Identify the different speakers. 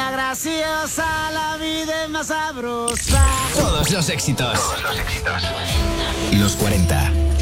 Speaker 1: la graciosa, la vida es más sabrosa.
Speaker 2: Todos los éxitos. Los 40.